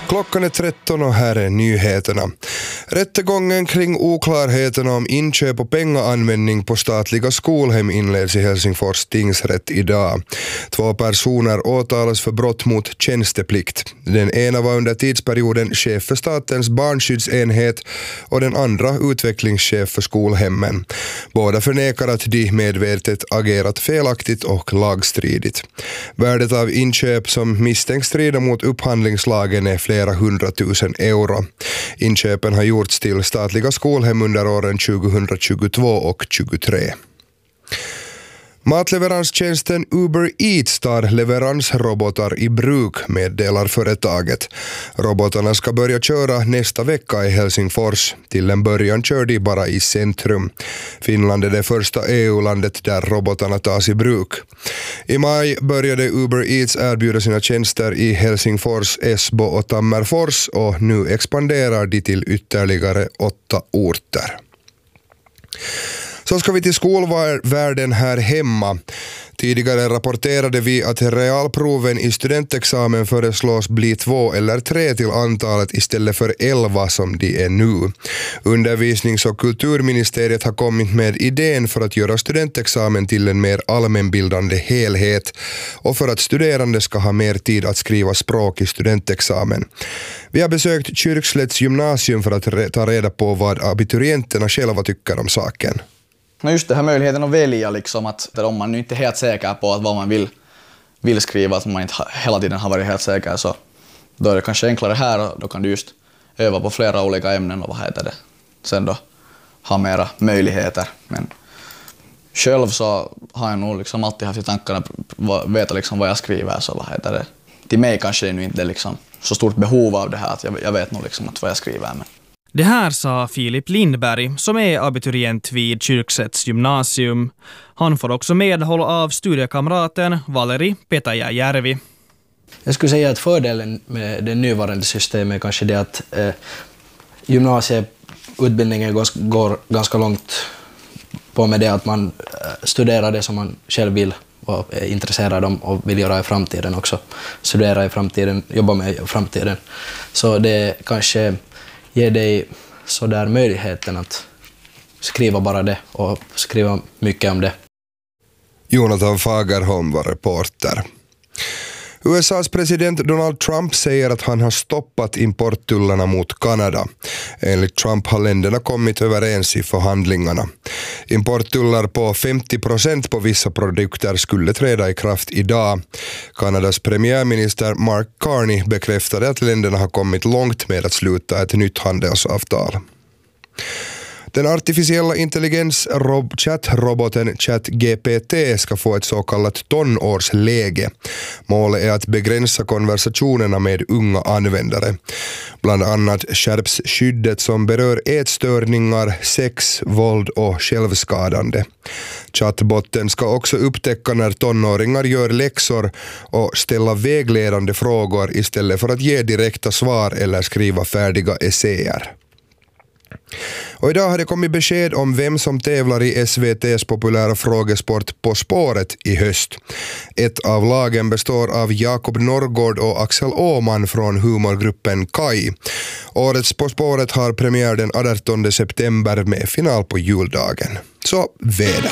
Klockan är 13 och här är nyheterna. Rättegången kring oklarheterna om inköp och pengaanvändning på statliga skolhem inleds i Helsingfors tingsrätt idag. 2 personer åtalas för brott mot tjänsteplikt. Den ena var under tidsperioden chef för statens barnskyddsenhet och den andra utvecklingschef för skolhemmen. Båda förnekar att de medvetet agerat felaktigt och lagstridigt. Värdet av inköp som misstänks strida mot upphandlingslagen är flera 100 000 euro. Inköpen har gjorts till statliga skolhem under åren 2022 och 2023. Matleveranstjänsten Uber Eats tar leveransrobotar i bruk, meddelar företaget. Robotarna ska börja köra nästa vecka i Helsingfors. Till en början kör de bara i centrum. Finland är det första EU-landet där robotarna tas i bruk. I maj började Uber Eats erbjuda sina tjänster i Helsingfors, Esbo och Tammerfors och nu expanderar de till ytterligare 8 orter. Så ska vi till skolvärlden här hemma. Tidigare rapporterade vi att realproven i studentexamen föreslås bli 2 eller 3 till antalet istället för 11 som de är nu. Undervisnings- och kulturministeriet har kommit med idén för att göra studentexamen till en mer allmänbildande helhet och för att studerande ska ha mer tid att skriva språk i studentexamen. Vi har besökt Kyrkslätts gymnasium för att ta reda på vad abiturienterna själva tycker om saken. Just det här möjligheten att välja, liksom, att om man inte är helt säker på att vad man vill skriva, att man inte hela tiden har varit helt säker, så då är det kanske enklare här och då kan du just öva på flera olika ämnen och sen då ha mera möjligheter. Men själv så har jag nog liksom alltid haft i tankarna att veta liksom vad jag skriver, så till mig kanske det nu inte är liksom så stort behov av det här, att jag vet nog liksom att vad jag skriver. Men det här sa Filip Lindberg som är abiturient vid Kyrkslätts gymnasium. Han får också medhåll av studiekamraten Valeri Petajajärvi. Jag skulle säga att fördelen med det nuvarande systemet är kanske det att gymnasieutbildningen går ganska långt på med det att man studerar det som man själv vill och är intresserad om och vill göra i framtiden också. Studera i framtiden, jobba med i framtiden. Så det kanske ger dig så där möjligheten att skriva bara det och skriva mycket om det. Jonathan Fagerholm var reporter. USAs president Donald Trump säger att han har stoppat importtullarna mot Kanada. Enligt Trump har länderna kommit överens i förhandlingarna. Importtullar på 50% på vissa produkter skulle träda i kraft idag. Kanadas premiärminister Mark Carney bekräftade att länderna har kommit långt med att sluta ett nytt handelsavtal. Den artificiella intelligens-chattroboten ChatGPT ska få ett så kallat tonårsläge. Målet är att begränsa konversationerna med unga användare. Bland annat skärps skyddet som berör ätstörningar, sex, våld och självskadande. Chatbotten ska också upptäcka när tonåringar gör läxor och ställa vägledande frågor istället för att ge direkta svar eller skriva färdiga essäer. Och idag har det kommit besked om vem som tävlar i SVT:s populära frågesport På spåret i höst. Ett av lagen består av Jakob Norrgård och Axel Åman från humorgruppen Kai. Årets På spåret har premiär den 18 september med final på juldagen. Så väder.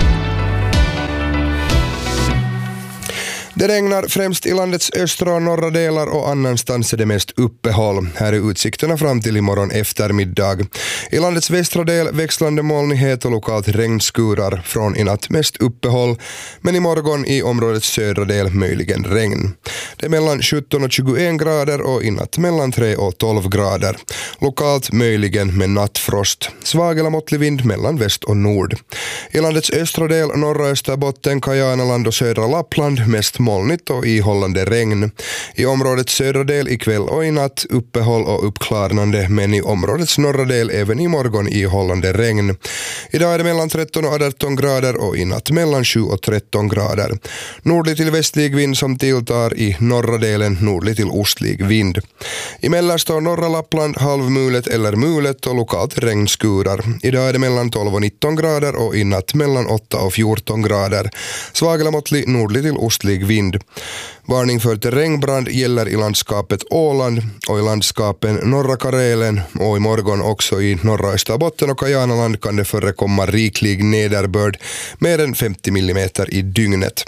Det regnar främst i landets östra och norra delar och annanstans är det mest uppehåll. Här är utsikterna fram till imorgon eftermiddag. I landets västra del växlande molnighet och lokalt regnskurar, från i natt mest uppehåll, men imorgon i områdets södra del möjligen regn. Det är mellan 17 och 21 grader och i natt mellan 3 och 12 grader. Lokalt möjligen med nattfrost. Svag eller måttlig vind mellan väst och nord. I landets östra del, norra Österbotten, Kajanaland och södra Lappland mest molnigt och ihållande regn. I områdets södra del ikväll och i natt uppehåll och uppklarnande, men i områdets norra del även i morgon ihållande regn. Idag är det mellan 13 och 18 grader och i natt mellan 7 och 13 grader. Nordlig till västlig vind som tilltar, i norra delen nordlig till ostlig vind. I mellersta och norra Lappland halvmulet eller mulet och lokalt regnskurar. Idag är det mellan 12 och 19 grader och i natt mellan 8 och 14 grader. Svag eller måttlig nordlig till ostlig vind vind. Varning för terrängbrand gäller i landskapet Åland och i landskapen norra Karelen och imorgon också i norra Österbotten och Kajanaland kan det förekomma riklig nederbörd mer än 50 millimeter i dygnet.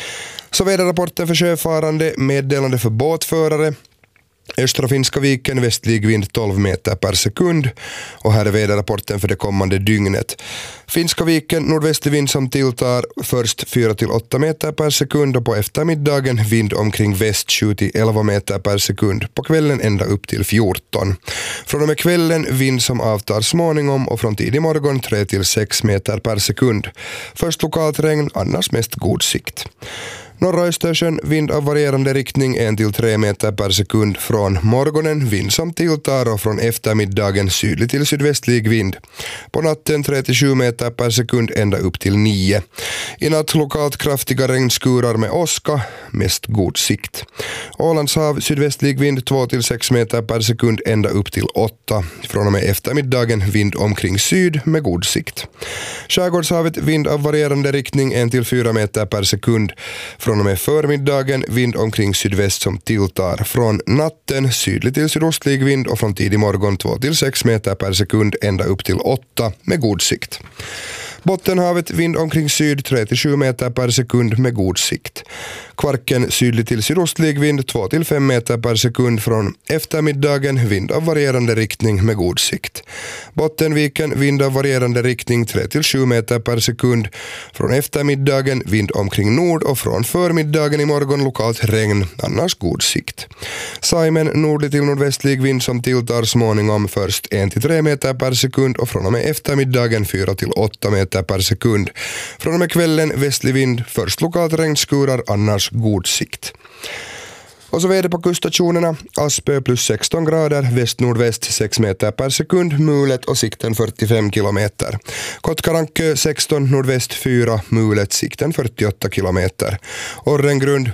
Så väderrapporten för sjöfarande, meddelande för båtförare. Östra Finska viken, västlig vind 12 meter per sekund och här är väderrapporten för det kommande dygnet. Finska viken, nordvästlig vind som tilltar först 4-8 meter per sekund och på eftermiddagen vind omkring väst 7-11 meter per sekund. På kvällen ända upp till 14. Från och med kvällen vind som avtar småningom och från tidig morgon 3-6 meter per sekund. Först lokalt regn, annars mest god sikt. Norra Östersjön, vind av varierande riktning 1-3 meter per sekund från morgonen, vind som tilltar och från eftermiddagen sydlig till sydvästlig vind. På natten 3-7 meter per sekund ända upp till 9. I natt lokalt kraftiga regnskurar med åska, mest god sikt. Ålands hav, sydvästlig vind 2-6 meter per sekund ända upp till 8. Från och med eftermiddagen vind omkring syd med god sikt. Skärgårdshavet, vind av varierande riktning 1-4 meter per sekund. Från och med förmiddagen vind omkring sydväst som tilltar. Från natten sydlig till sydostlig vind och från tidig morgon 2-6 meter per sekund ända upp till 8 med god sikt. Bottenhavet, vind omkring syd 3-7 meter per sekund med god sikt. Kvarken sydlig till sydostlig vind 2-5 meter per sekund från eftermiddagen, vind av varierande riktning med god sikt. Bottenviken, vind av varierande riktning 3-7 meter per sekund från eftermiddagen, vind omkring nord och från förmiddagen i morgon lokalt regn, annars god sikt. Saimen, nordlig till nordvästlig vind som tilltar småningom först 1-3 meter per sekund och från och med eftermiddagen 4-8 meter per sekund. Från och med kvällen västlig vind, först lokalt regnskurar, annars god sikt. Och så väder på kuststationerna. Aspö plus 16 grader, väst-nordväst 6 meter per sekund, mulet och sikten 45 kilometer. Kotkarankö 16, nordväst 4, mulet, sikten 48 kilometer. Orrengrund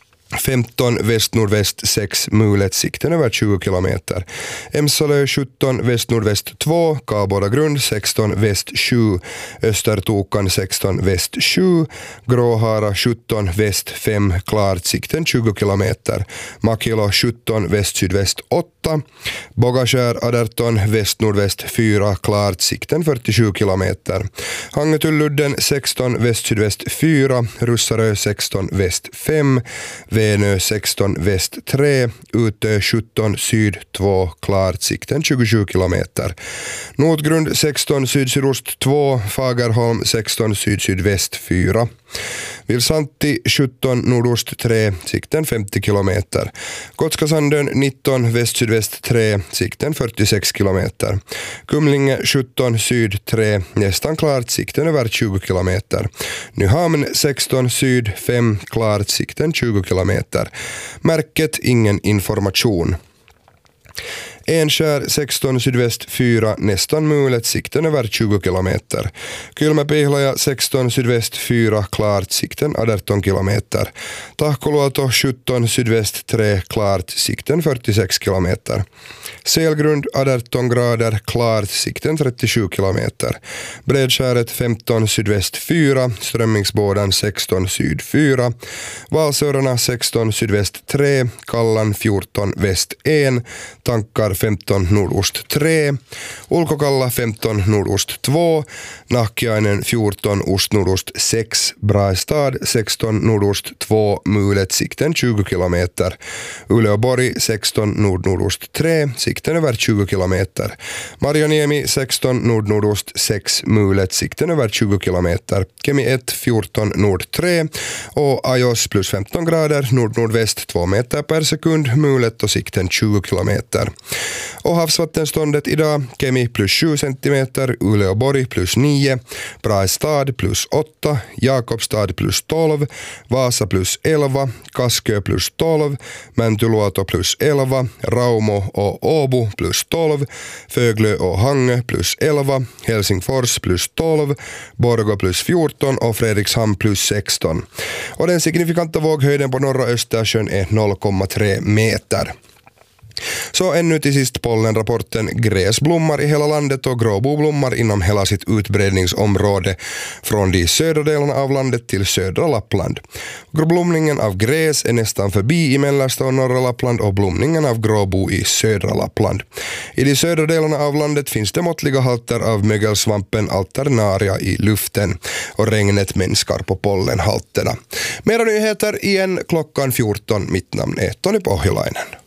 15 väst-nordväst 6, mulet, sikten över 20 kilometer. Emsalö 17 väst-nordväst 2, Kabodagrund 16 väst 7, Östertokan 16 väst 7, Gråhara 17 väst 5, klart, sikten 20 kilometer. Makilo 17 väst-sydväst 8, Bogaskär 18 väst-nordväst 4, klart, sikten 47 kilometer. Hangetulludden 16 väst-sydväst 4, Russarö 16 väst 5, Venö 16 väst 3, Utö 17 syd 2, klart, sikten 27 kilometer. Notgrund 16 syd-sydost 2, Fagerholm 16 syd-sydväst 4. Vilsanti 17 nordost 3, sikten 50 kilometer. Gotskasandön 19 väst-sydväst 3, sikten 46 kilometer. Kumlinge 17 syd 3, nästan klart, sikten över 20 kilometer. Nyhamn 16 syd 5, klart, sikten 20 kilometer. Märket ingen information. Enskär 16 sydväst 4, nästan mulet, sikten över 20 kilometer. Kylmäpihlaja 16 sydväst 4, klart, sikten 18 kilometer. Tahkoluoto 17 sydväst 3, klart, sikten 46 kilometer. Selgrund 18 grader, klart, sikten 37 kilometer. Bredskäret 15 sydväst 4, Strömmingsbådan 16 syd 4. Valsörarna 16 sydväst 3, Kallan 14 väst 1, Tankar 15 nordost 3, Ulkokalla 15 nordost 2, Nahkiainen 14 ost-nordost 6, Braestad 16 nordost 2, mulet, sikten 20 kilometer. Uleåborg 16 nord-nordost 3, sikten över 20 kilometer. Marjaniemi 16 nord-nordost 6, mulet, sikten över 20 kilometer. Kemi 1 14 nord 3 och Ajos plus 15 grader, nord-nordväst 2 meter per sekund, mulet och sikten 20 kilometer. Och havsvattenståndet idag, Kemi plus 7 centimeter, Uleåborg plus 9, Braestad plus 8, Jakobstad plus 12, Vasa plus 11, Kaskö plus 12, Mäntyluoto plus 11, Raumo och Åbo plus 12, Föglö och Hangö plus 11, Helsingfors plus 12, Borgå plus 14 och Fredrikshamn plus 16. Och den signifikanta våghöjden på norra Östersjön är 0,3 meter. Så Så ännu till sist pollenrapporten. Gräs blommar i hela landet och gråbo blommar inom hela sitt utbredningsområde från de södra delarna av landet till södra Lappland. Blomningen av gräs är nästan förbi i mellersta och norra Lappland och blomningen av gråbo i södra Lappland. I de södra delarna av landet finns det måttliga halter av mögelsvampen alternaria i luften och regnet minskar på pollenhalterna. Mera nyheter igen klockan 14. Mitt namn är Toni Pohjolainen.